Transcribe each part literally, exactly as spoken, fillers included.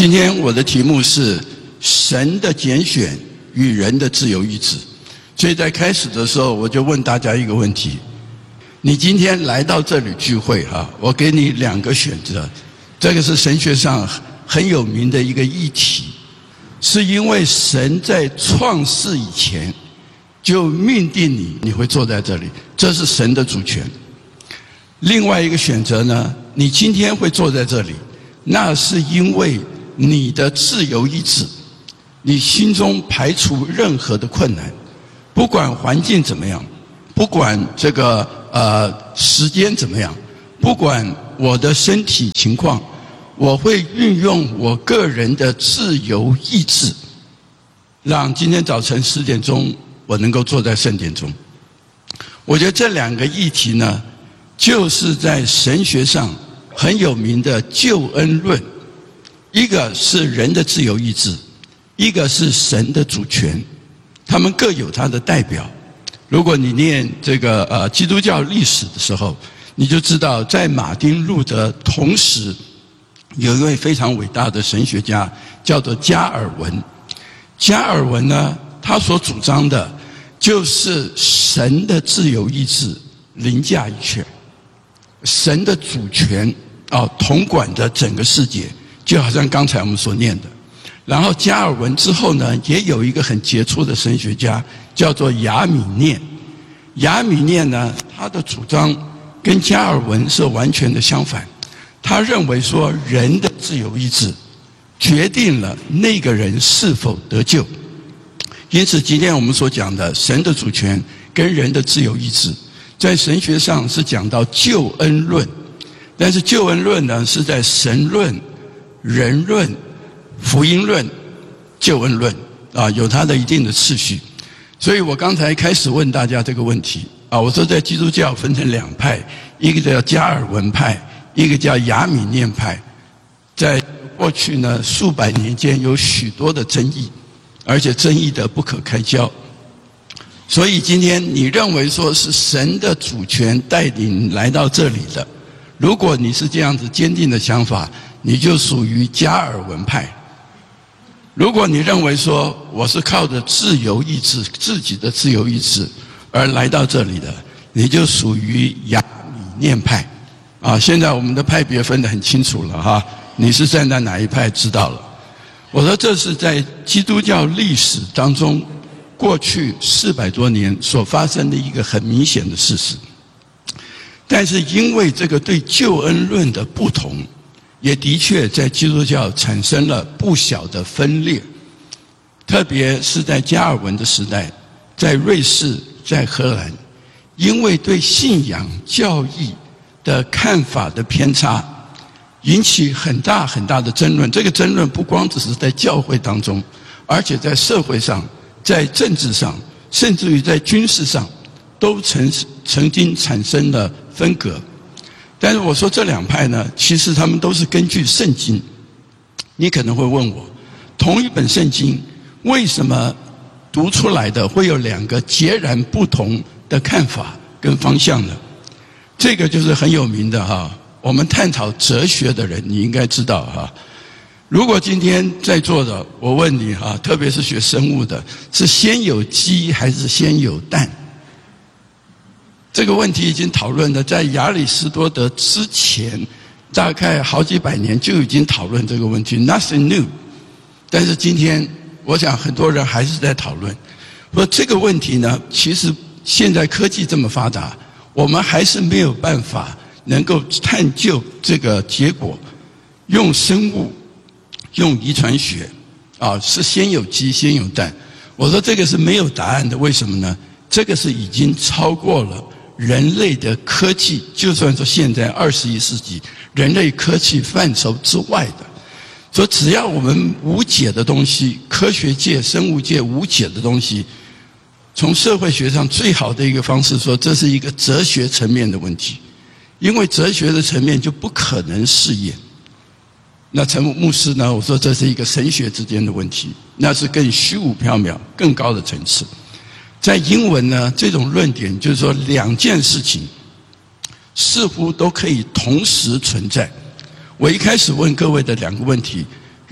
今天我的题目是神的拣选与人的自由意志，所以在开始的时候我就问大家一个问题：你今天来到这里聚会哈，我给你两个选择，这个是神学上很有名的一个议题，是因为神在创世以前就命定你你会坐在这里，这是神的主权。另外一个选择呢，你今天会坐在这里，那是因为你的自由意志，你心中排除任何的困难，不管环境怎么样，不管这个呃时间怎么样，不管我的身体情况，我会运用我个人的自由意志，让今天早晨十点钟我能够坐在圣殿中。我觉得这两个议题呢，就是在神学上很有名的救恩论，一个是人的自由意志，一个是神的主权，他们各有他的代表。如果你念这个呃基督教历史的时候，你就知道在马丁路德同时有一位非常伟大的神学家叫做加尔文。加尔文呢，他所主张的就是神的自由意志凌驾一切，神的主权啊统管着整个世界，就好像刚才我们所念的。然后加尔文之后呢，也有一个很杰出的神学家叫做亚米念。亚米念呢，他的主张跟加尔文是完全的相反。他认为说，人的自由意志决定了那个人是否得救。因此今天我们所讲的神的主权跟人的自由意志，在神学上是讲到救恩论，但是救恩论呢，是在神论、人论、福音论、救恩论啊，有它的一定的次序。所以我刚才开始问大家这个问题啊，我说在基督教分成两派，一个叫加尔文派，一个叫亚米念派。在过去呢数百年间有许多的争议，而且争议的不可开交。所以今天你认为说是神的主权带领来到这里的，如果你是这样子坚定的想法，你就属于加尔文派。如果你认为说我是靠着自由意志，自己的自由意志而来到这里的，你就属于亚米念派。啊，现在我们的派别分得很清楚了哈，你是站在哪一派知道了。我说这是在基督教历史当中过去四百多年所发生的一个很明显的事实。但是因为这个对救恩论的不同，也的确在基督教产生了不小的分裂，特别是在加尔文的时代，在瑞士、在荷兰，因为对信仰教义的看法的偏差，引起很大很大的争论。这个争论不光只是在教会当中，而且在社会上、在政治上，甚至于在军事上，都曾曾经产生了分隔。但是我说这两派呢，其实他们都是根据圣经。你可能会问我，同一本圣经为什么读出来的会有两个截然不同的看法跟方向呢？这个就是很有名的哈，我们探讨哲学的人你应该知道哈。如果今天在座的我问你哈，特别是学生物的，是先有鸡还是先有蛋？这个问题已经讨论的，在亚里士多德之前大概好几百年就已经讨论这个问题 ，nothing new。但是今天我想很多人还是在讨论，说这个问题呢，其实现在科技这么发达，我们还是没有办法能够探究这个结果。用生物，用遗传学，啊，是先有鸡先有蛋。我说这个是没有答案的，为什么呢？这个是已经超过了人类的科技，就算说现在二十一世纪人类科技范畴之外的，说只要我们无解的东西，科学界、生物界无解的东西，从社会学上最好的一个方式说，这是一个哲学层面的问题，因为哲学的层面就不可能试验。那陈牧师呢，我说这是一个神学之间的问题，那是更虚无缥缈、更高的层次。在英文呢，这种论点就是说两件事情似乎都可以同时存在。我一开始问各位的两个问题：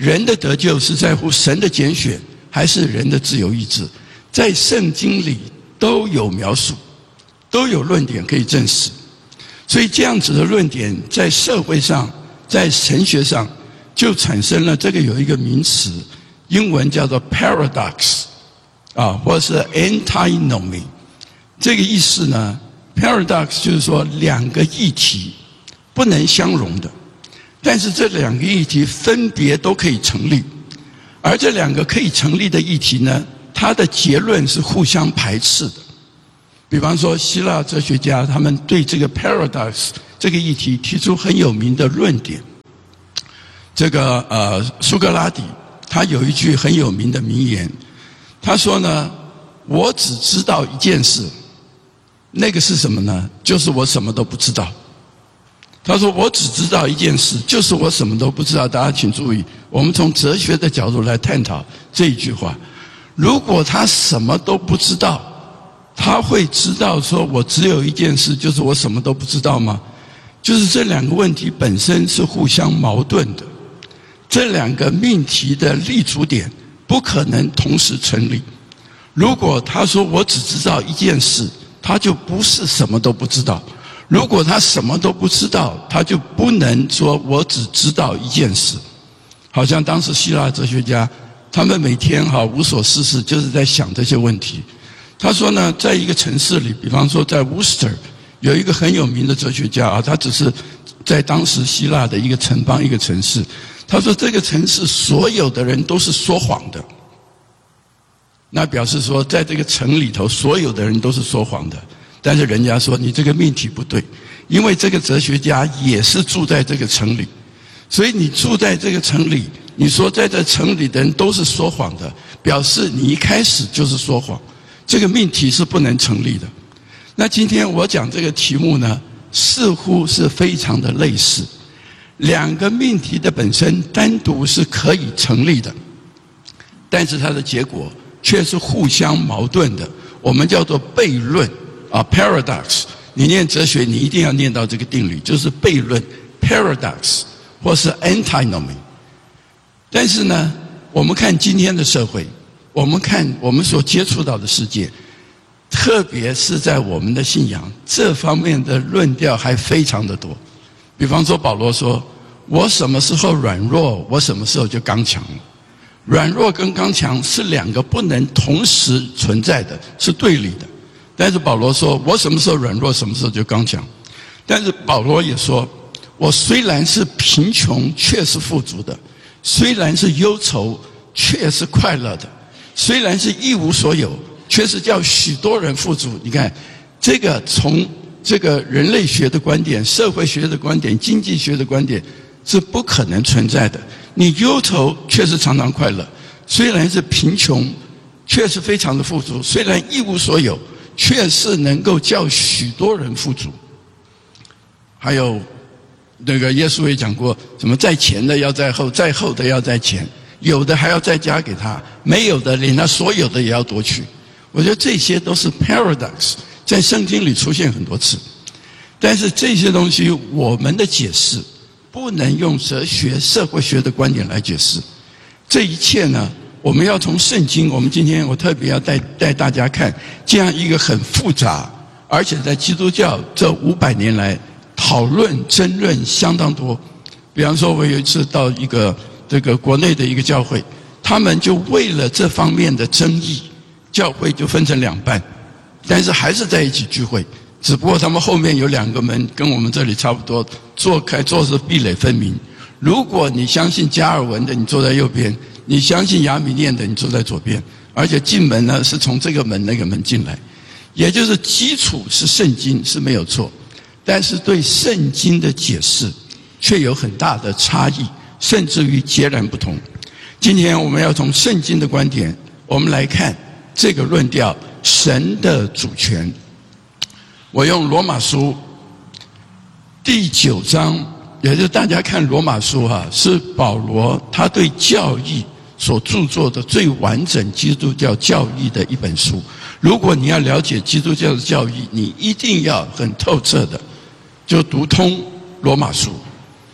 人的得救是在乎神的拣选，还是人的自由意志？在圣经里都有描述，都有论点可以证实。所以这样子的论点在社会上，在神学上就产生了这个有一个名词，英文叫做 paradox 啊，或者是 antinomy。这个意思呢， paradox 就是说两个议题不能相容的，但是这两个议题分别都可以成立，而这两个可以成立的议题呢，它的结论是互相排斥的。比方说希腊哲学家他们对这个 paradox 这个议题提出很有名的论点。这个呃苏格拉底他有一句很有名的名言，他说呢，我只知道一件事，那个是什么呢？就是我什么都不知道。他说我只知道一件事，就是我什么都不知道。大家请注意，我们从哲学的角度来探讨这一句话。如果他什么都不知道，他会知道说我只有一件事，就是我什么都不知道吗？就是这两个问题本身是互相矛盾的，这两个命题的立足点不可能同时成立。如果他说我只知道一件事，他就不是什么都不知道。如果他什么都不知道，他就不能说我只知道一件事。好像当时希腊哲学家他们每天哈无所事事，就是在想这些问题。他说呢，在一个城市里，比方说在 Worcester 有一个很有名的哲学家啊，他只是在当时希腊的一个城邦一个城市。他说这个城市所有的人都是说谎的，那表示说在这个城里头所有的人都是说谎的。但是人家说你这个命题不对，因为这个哲学家也是住在这个城里，所以你住在这个城里，你说在这城里的人都是说谎的，表示你一开始就是说谎，这个命题是不能成立的。那今天我讲这个题目呢，似乎是非常的类似，两个命题的本身单独是可以成立的，但是它的结果却是互相矛盾的，我们叫做悖论啊 paradox。 你念哲学你一定要念到这个定律，就是悖论 paradox 或是 antinomy。 但是呢，我们看今天的社会，我们看我们所接触到的世界，特别是在我们的信仰这方面的论调还非常的多。比方说保罗说，我什么时候软弱，我什么时候就刚强了。软弱跟刚强是两个不能同时存在的，是对立的。但是保罗说，我什么时候软弱，什么时候就刚强。但是保罗也说，我虽然是贫穷，却是富足的；虽然是忧愁，却是快乐的；虽然是一无所有，却是叫许多人富足。你看，这个从这个人类学的观点、社会学的观点、经济学的观点是不可能存在的。你忧愁却是常常快乐，虽然是贫穷，却是非常的富足；虽然一无所有，却是能够叫许多人富足。还有那个耶稣也讲过，什么在前的要在后，在后的要在前，有的还要再加给他，没有的连他所有的也要夺去。我觉得这些都是 paradox， 在圣经里出现很多次。但是这些东西我们的解释不能用哲学、社会学的观点来解释。这一切呢，我们要从圣经，我们今天我特别要带带大家看这样一个很复杂，而且在基督教这五百年来讨论争论相当多。比方说我有一次到一个这个国内的一个教会，他们就为了这方面的争议，教会就分成两半，但是还是在一起聚会，只不过他们后面有两个门，跟我们这里差不多，坐开坐是壁垒分明。如果你相信加尔文的，你坐在右边；你相信亚米念的，你坐在左边。而且进门呢是从这个门那个门进来，也就是基础是圣经是没有错，但是对圣经的解释却有很大的差异，甚至于截然不同。今天我们要从圣经的观点，我们来看这个论调，神的主权。我用罗马书第九章，也就是大家看罗马书哈、啊，是保罗他对教义所著作的最完整基督教教义的一本书。如果你要了解基督教的教义，你一定要很透彻的就读通罗马书。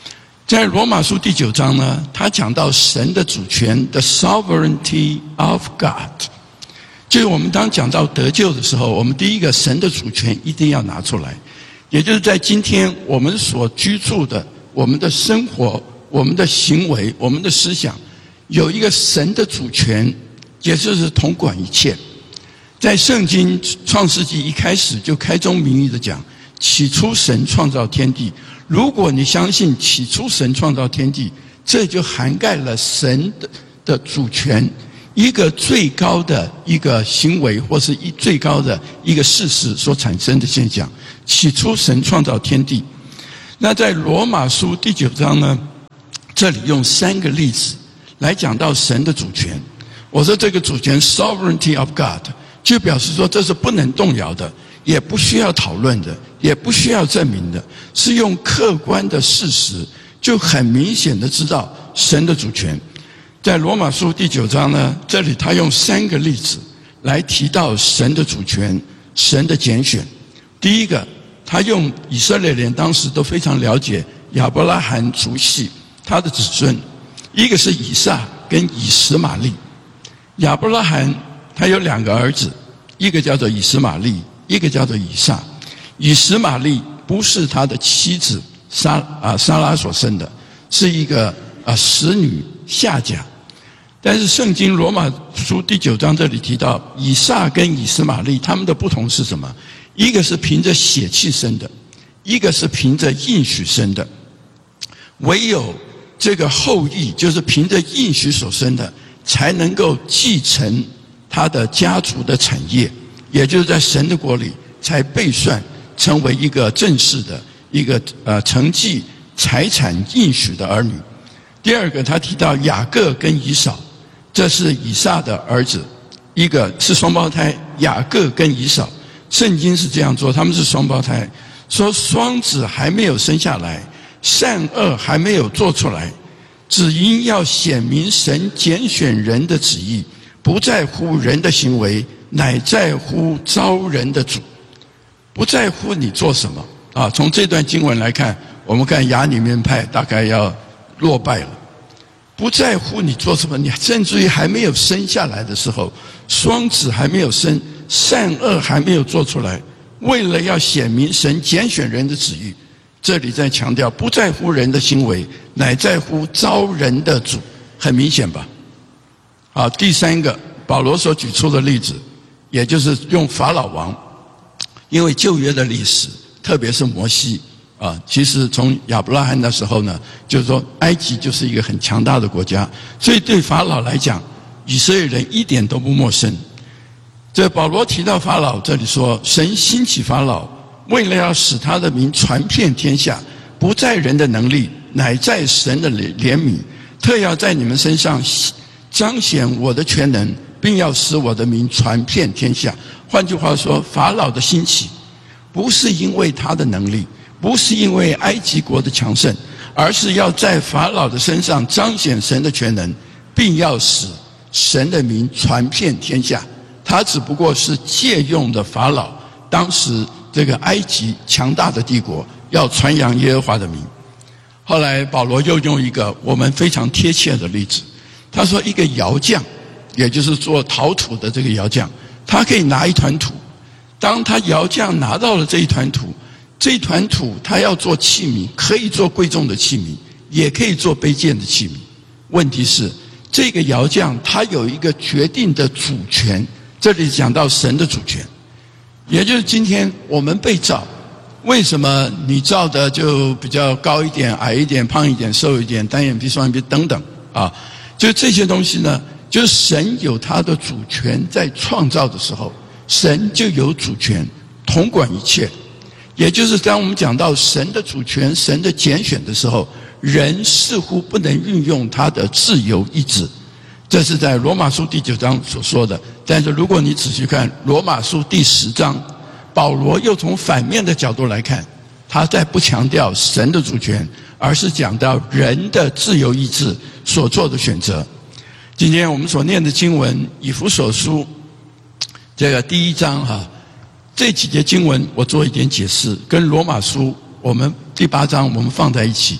在罗马书第九章呢，他讲到神的主权 ，the sovereignty of God。就是我们当讲到得救的时候，我们第一个神的主权一定要拿出来，也就是在今天我们所居住的、我们的生活、我们的行为、我们的思想，有一个神的主权，也就是统管一切。在圣经创世纪一开始就开宗明义的讲，起初神创造天地。如果你相信起初神创造天地，这就涵盖了神的的主权，一个最高的一个行为，或是一最高的一个事实所产生的现象。起初神创造天地。那在罗马书第九章呢，这里用三个例子来讲到神的主权。我说这个主权 sovereignty of God， 就表示说这是不能动摇的，也不需要讨论的，也不需要证明的，是用客观的事实就很明显的知道神的主权。在罗马书第九章呢，这里他用三个例子来提到神的主权、神的拣选。第一个，他用以色列人当时都非常了解亚伯拉罕族系他的子孙，一个是以撒跟以实玛利。亚伯拉罕他有两个儿子，一个叫做以实玛利，一个叫做以撒。以实玛利不是他的妻子撒啊撒拉所生的，是一个啊使女夏甲。但是圣经罗马书第九章这里提到，以撒跟以实玛利他们的不同是什么？一个是凭着血气生的，一个是凭着应许生的。唯有这个后裔，就是凭着应许所生的，才能够继承他的家族的产业，也就是在神的国里才被算成为一个正式的一个呃承继财产应许的儿女。第二个，他提到雅各跟以扫，这是以撒的儿子，一个是双胞胎，雅各跟以扫。圣经是这样做，他们是双胞胎，说双子还没有生下来，善恶还没有做出来，只因要显明神拣选人的旨意，不在乎人的行为，乃在乎招人的主。不在乎你做什么啊！从这段经文来看，我们看亚里面派大概要落败了。不在乎你做什么，你甚至于还没有生下来的时候，双子还没有生，善恶还没有做出来，为了要显明神拣选人的旨意，这里在强调不在乎人的行为，乃在乎招人的主，很明显吧？好，第三个保罗所举出的例子，也就是用法老王，因为旧约的历史，特别是摩西啊，其实从亚伯拉罕那时候呢，就是说埃及就是一个很强大的国家，所以对法老来讲，以色列人一点都不陌生。这保罗提到法老，这里说神兴起法老，为了要使他的名传遍天下，不在人的能力，乃在神的怜悯，特要在你们身上彰显我的全能，并要使我的名传遍天下。换句话说，法老的兴起不是因为他的能力，不是因为埃及国的强盛，而是要在法老的身上彰显神的全能，并要使神的名传遍天下。他只不过是借用的法老当时这个埃及强大的帝国，要传扬耶和华的名。后来保罗又用一个我们非常贴切的例子，他说一个窑匠，也就是做陶土的这个窑匠，他可以拿一团土，当他窑匠拿到了这一团土，这一团土他要做器皿，可以做贵重的器皿，也可以做卑贱的器皿。问题是这个窑匠他有一个决定的主权，这里讲到神的主权，也就是今天我们被造，为什么你造的就比较高一点、矮一点、胖一点、瘦一点、单眼皮、双眼皮等等啊？就这些东西呢，就是神有他的主权，在创造的时候，神就有主权统管一切。也就是当我们讲到神的主权、神的拣选的时候，人似乎不能运用他的自由意志。这是在罗马书第九章所说的。但是如果你仔细看罗马书第十章，保罗又从反面的角度来看，他在不强调神的主权，而是讲到人的自由意志所做的选择。今天我们所念的经文以弗所书这个第一章哈、啊，这几节经文我做一点解释，跟罗马书我们第八章我们放在一起，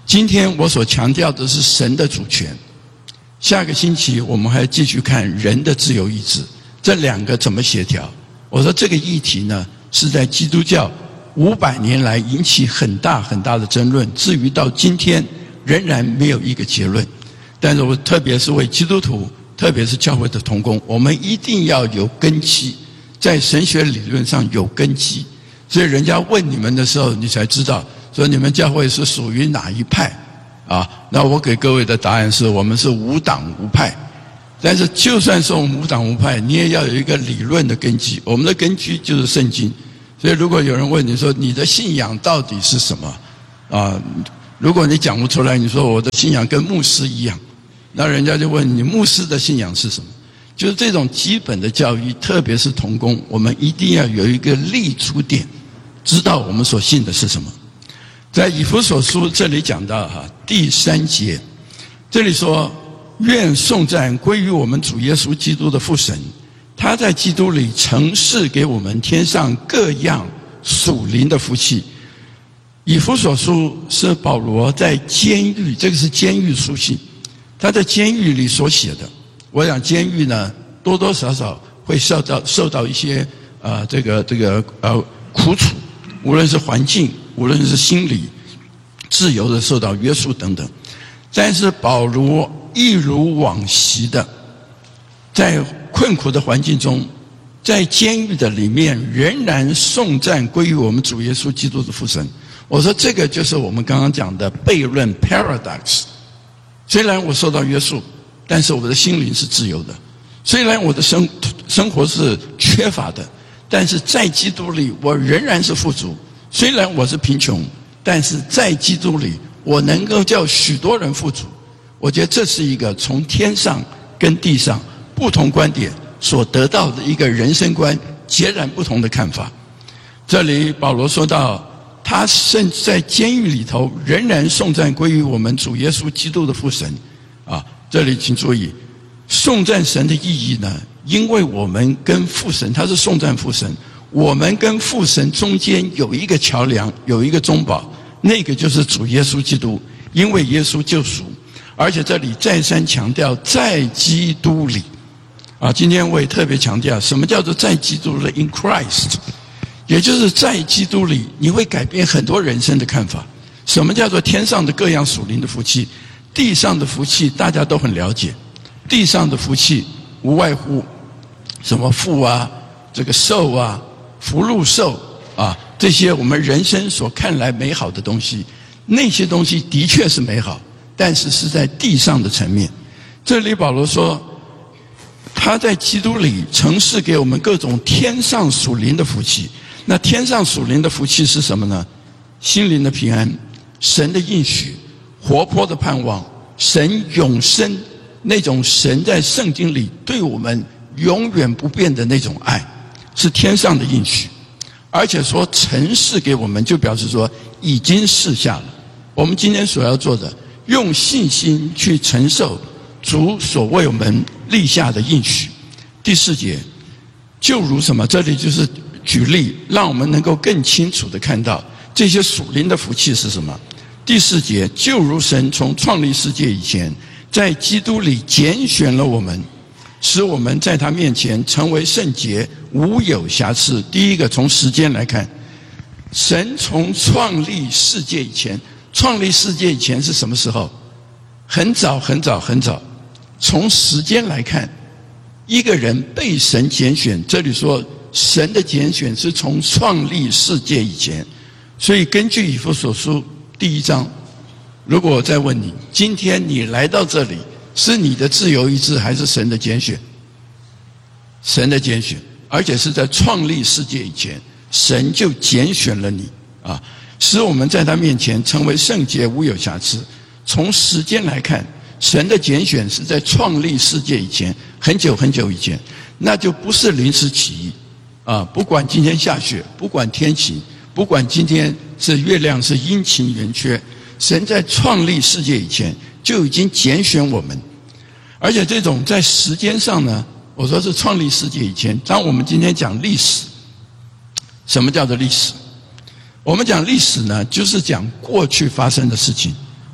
今天我所强调的是神的主权，下个星期我们还继续看人的自由意志，这两个怎么协调？我说这个议题呢，是在基督教五百年来引起很大很大的争论，至于到今天仍然没有一个结论。但是我特别是为基督徒，特别是教会的同工，我们一定要有根基，在神学理论上有根基。所以人家问你们的时候，你才知道说你们教会是属于哪一派啊？那我给各位的答案是我们是无党无派。但是就算是我们无党无派，你也要有一个理论的根基。我们的根基就是圣经。所以如果有人问你说你的信仰到底是什么啊？如果你讲不出来，你说我的信仰跟牧师一样，那人家就问你牧师的信仰是什么？就是这种基本的教育，特别是同工，我们一定要有一个立足点，知道我们所信的是什么。在以弗所书这里讲到哈第三节，这里说愿颂赞归于我们主耶稣基督的父神，他在基督里承示给我们天上各样属灵的福气。以弗所书是保罗在监狱，这个是监狱书信，他在监狱里所写的。我想监狱呢，多多少少会受到受到一些呃这个这个呃苦楚，无论是环境，无论是心理，自由的受到约束等等。但是保罗一如往昔的，在困苦的环境中，在监狱的里面，仍然颂赞归于我们主耶稣基督的父神。我说这个就是我们刚刚讲的悖论 paradox。虽然我受到约束，但是我的心灵是自由的；虽然我的生生活是缺乏的，但是在基督里我仍然是富足。虽然我是贫穷，但是在基督里我能够叫许多人富足。我觉得这是一个从天上跟地上不同观点所得到的一个人生观截然不同的看法。这里保罗说到，他甚至在监狱里头仍然颂赞归于我们主耶稣基督的父神啊！这里请注意，颂赞神的意义呢，因为我们跟父神，他是颂赞父神，我们跟父神中间有一个桥梁，有一个中保，那个就是主耶稣基督，因为耶稣救赎。而且这里再三强调在基督里啊，今天我也特别强调什么叫做在基督里 in Christ， 也就是在基督里你会改变很多人生的看法。什么叫做天上的各样属灵的福气？地上的福气大家都很了解，地上的福气无外乎什么富啊，这个寿啊，福禄寿啊，这些我们人生所看来美好的东西，那些东西的确是美好，但是是在地上的层面。这里保罗说，他在基督里承示给我们各种天上属灵的福气。那天上属灵的福气是什么呢？心灵的平安，神的应许，活泼的盼望，神永生，那种神在圣经里对我们永远不变的那种爱，是天上的应许。而且说承示给我们，就表示说已经示下了。我们今天所要做的，用信心去承受主所为我们立下的应许。第四节，就如什么？这里就是举例，让我们能够更清楚地看到这些属灵的福气是什么。第四节，就如神从创立世界以前，在基督里拣选了我们，使我们在他面前成为圣洁，无有瑕疵。第一个，从时间来看，神从创立世界以前，创立世界以前是什么时候？很早很早很早。从时间来看，一个人被神拣选，这里说神的拣选是从创立世界以前。所以根据以弗所书第一章，如果我再问你，今天你来到这里，是你的自由意志还是神的拣选？神的拣选，而且是在创立世界以前，神就拣选了你啊，使我们在他面前成为圣洁，无有瑕疵。从时间来看，神的拣选是在创立世界以前，很久很久以前，那就不是临时起意啊！不管今天下雪，不管天晴，不管今天是月亮是阴晴圆缺，神在创立世界以前就已经拣选我们。而且这种在时间上呢，我说是创立世界以前。当我们今天讲历史，什么叫做历史？我们讲历史呢，就是讲过去发生的事情。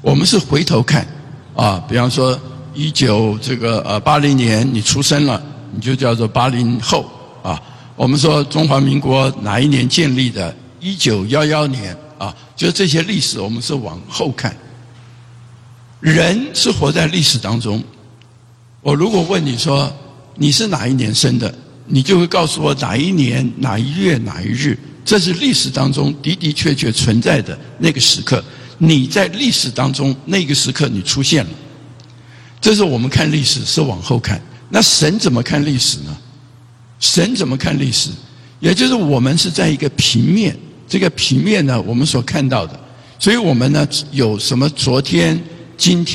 我们是回头看啊，比方说一九这个呃八零年你出生了，你就叫做八零后啊。我们说中华民国哪一年建立的？一九一一年啊，就这些历史我们是往后看。人是活在历史当中。我如果问你说你是哪一年生的，你就会告诉我哪一年哪一月哪一日，这是历史当中的的确确存在的那个时刻。你在历史当中那个时刻你出现了，这是我们看历史是往后看。那神怎么看历史呢？神怎么看历史？也就是我们是在一个平面，这个平面呢我们所看到的，所以我们呢有什么昨天今天